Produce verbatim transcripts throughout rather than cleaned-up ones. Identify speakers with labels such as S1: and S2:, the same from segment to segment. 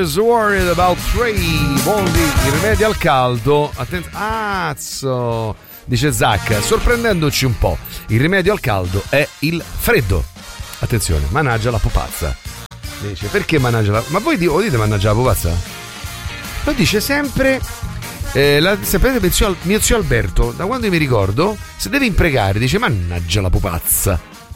S1: Always worried about three. Moldi, i rimedi al caldo. Attenzione. Azzo. Dice Zac, sorprendendoci un po'. Il rimedio al caldo è il freddo. Attenzione, managgia la pupazza. Dice, perché managgia la... Ma voi dite managgia la pupazza? Lo dice sempre... Eh, la, sapete, mio zio, mio zio Alberto, da quando io mi ricordo, se deve imprecare, dice mannaggia la pupazza.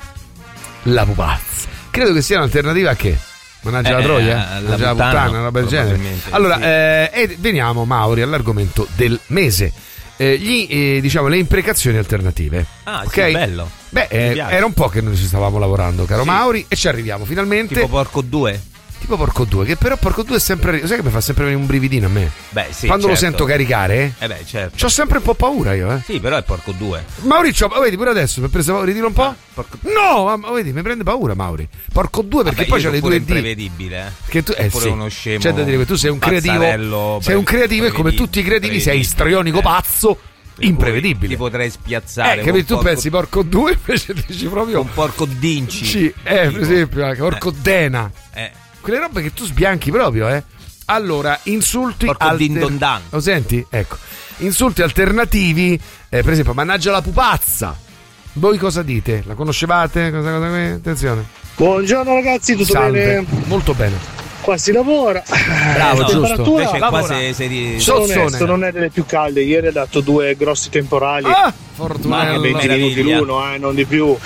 S1: La pupazza. Credo che sia un'alternativa a che? Mannaggia eh, la troia?
S2: La
S1: Mannaggia la puttana, una roba del genere. Allora, sì. eh, e veniamo, Mauri, all'argomento del mese. Eh, gli, eh, diciamo, le imprecazioni alternative.
S2: Ah,
S1: okay?
S2: Sì, bello.
S1: Beh, eh, era un po' che noi ci stavamo lavorando, caro sì. Mauri, e ci arriviamo finalmente.
S2: Tipo Porco due.
S1: Tipo Porco due, che però Porco due è sempre... Sai che mi fa sempre venire un brividino a me?
S2: Beh, sì,
S1: quando
S2: certo.
S1: lo sento caricare,
S2: eh beh, certo.
S1: c'ho sempre un po' paura io, eh.
S2: Sì, però è Porco due.
S1: Maurizio, vedi pure adesso, mi ha preso paura, ridilo un po'. Ah,
S2: porco...
S1: No, ma vedi, mi prende paura, Mauri. Porco due, perché
S2: Vabbè,
S1: poi c'ha le due D. È
S2: imprevedibile, eh.
S1: Che tu eh
S2: pure
S1: sì.
S2: uno scemo.
S1: C'è da dire che tu sei un creativo. Sei un creativo e come tutti i creativi sei istrionico
S2: eh.
S1: pazzo. Imprevedibile.
S2: Ti potrei spiazzare.
S1: Eh, che tu porco... pensi Porco due, invece dici proprio
S2: un Porco Dinci.
S1: Sì, eh, per esempio, anche Porco eh. Dena.
S2: Eh.
S1: Quelle robe che tu sbianchi proprio, eh. Allora, insulti
S2: Porco
S1: alter...
S2: Dindondan.
S1: Lo senti? Ecco. Insulti alternativi, eh, per esempio, mannaggia la pupazza. Voi cosa dite? La conoscevate? Cosa, cosa, cosa? Attenzione.
S3: Buongiorno ragazzi, tutto
S1: Salve.
S3: bene?
S1: Molto bene.
S3: Qua si lavora.
S1: Bravo,
S3: la
S1: giusto.
S3: temperatura
S2: qua sei, sei di...
S3: sono onesto, non è delle più calde. Ieri ha dato due grossi temporali.
S1: Ah, fortunello.
S3: venti minuti l'uno, eh, non di più.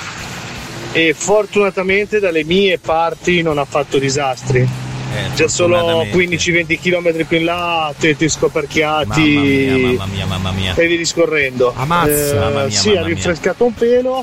S3: E fortunatamente dalle mie parti non ha fatto disastri.
S2: Eh,
S3: C'è solo quindici venti chilometri più in là, tetti scoperchiati.
S2: Mamma mia, mamma mia, mamma mia.
S3: E via discorrendo.
S1: Ammazza.
S3: Eh,
S2: mamma mia,
S3: sì,
S2: mamma
S3: ha rinfrescato un pelo.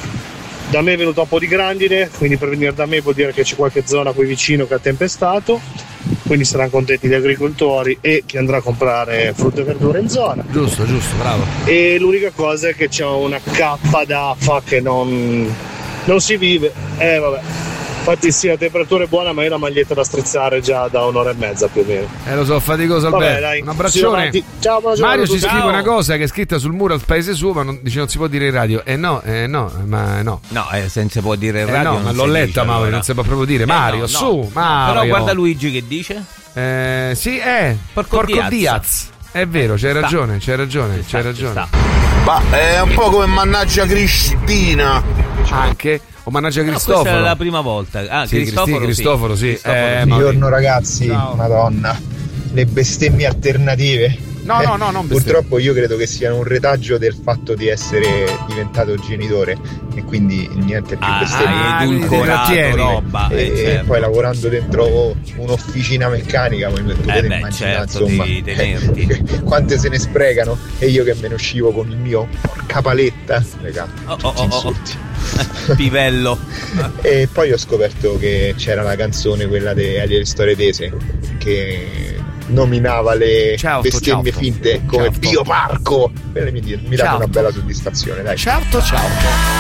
S3: Da me è venuto un po' di grandine, quindi per venire da me vuol dire che c'è qualche zona qui vicino che ha tempestato, quindi saranno contenti gli agricoltori e chi andrà a comprare frutta e verdura in zona.
S1: Giusto, giusto, bravo.
S3: E l'unica cosa è che c'è una cappa d'affa che non, non si vive. Eh vabbè. Infatti sì, la temperatura è buona, ma io la maglietta da strizzare già da un'ora e mezza più o meno.
S1: Eh lo so, faticoso Alberto.
S3: Vabbè, dai,
S1: un abbraccione.
S3: Ciao, buona
S1: Mario ci
S3: ciao.
S1: scrive una cosa che è scritta sul muro al paese suo, ma non, dice non si può dire in radio. Eh no, eh no, ma no.
S2: No, eh, se non si può dire in
S1: eh
S2: radio.
S1: no, ma l'ho letta,
S2: dice,
S1: Mario,
S2: allora.
S1: non si può proprio dire.
S2: Eh
S1: Mario,
S2: no, no.
S1: su, Mario.
S2: Però guarda Luigi che dice.
S1: Eh, sì, eh,
S2: Porco,
S1: Porco
S2: Diaz.
S1: Diaz. È vero, c'hai
S2: Sta.
S1: ragione, c'hai ragione,
S2: Sta,
S1: c'hai ragione.
S4: Ma è un po' come mannaggia Cristina.
S1: Anche o mannaggia
S2: No,
S1: Cristoforo.
S2: questa è la prima volta. Ah,
S1: sì,
S2: Cristoforo,
S1: Cristoforo, sì.
S2: sì. Cristoforo,
S1: Eh,
S2: sì.
S5: Buongiorno ragazzi,
S1: Ciao.
S5: Madonna, le bestemmie alternative.
S1: No, no, no, non bestemmie.
S5: Purtroppo io credo che siano un retaggio del fatto di essere diventato genitore e quindi niente più
S2: Ah,
S5: bestemmie.
S2: hai edulcorato
S1: tieni.
S2: roba.
S5: E,
S2: eh, certo.
S5: poi lavorando dentro un'officina meccanica, come tu potete
S2: Eh beh,
S5: immaginare,
S2: certo,
S5: insomma,
S2: devi tenerti.
S5: quante se ne sprecano e io che me ne uscivo con il mio porca paletta, raga,
S2: Oh, oh,
S5: tutti
S2: oh, oh.
S5: insulti.
S2: Pivello.
S5: E poi ho scoperto che c'era la canzone, quella delle storie tese, che nominava le
S1: Ciao,
S5: bestemmie
S1: ciao.
S5: finte come
S1: Ciao.
S5: bioparco. Quelle mi, mi
S1: Ciao.
S5: dà una bella soddisfazione, dai.
S1: Certo, ciao.